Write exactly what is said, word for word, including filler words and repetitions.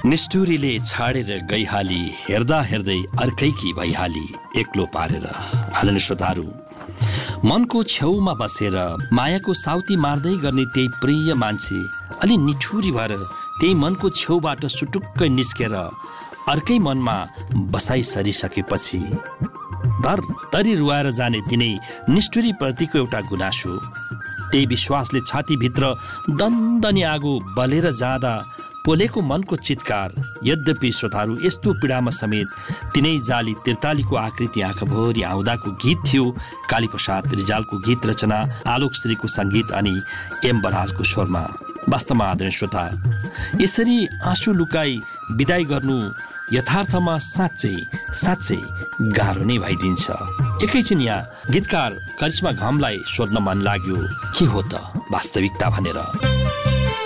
निष्ठुरीले छाडेर गइहाली, हेर्दा हेर्दै अर्कैकी भइहाली, एक्लो पारेर। आदरणीय श्रोताहरू, मनको छेउमा बसेर मायाको साउती मार्दै गर्ने त्यही प्रिय मान्छे अलि निठुरी भएर त्यही मनको छेउबाट सुटुक्कै निस्केर अर्कै मनमा बसाइ सरिसकेपछि दर दरी रुवाएर जाने तिनै निष्ठुरी प्रतिको एउटा गुनासो, त्यही विश्वासले छातीभित्र दन्दनी आगो बलेर जाँदा पोलेको मनको चित्कार। यद्यपि श्रोताहरू, यस्तो पीडामा समेत तिनै जाली त्रितालीको आकृति आँखाभरि आउँदाको गीत थियो। कालीप्रसाद रिजालको गीत रचना, आलोक श्रीको सङ्गीत अनि एम बरालको स्वरमा। वास्तवमा आदरणीय श्रोता, यसरी आँसु लुकाई विदाई गर्नु यथार्थमा साँच्चै साँच्चै गाह्रो नै भइदिन्छ। एकैछिन यहाँ गीतकार करिश्मा घमलाई सोध्न मन लाग्यो, के हो त वास्तविकता भनेर।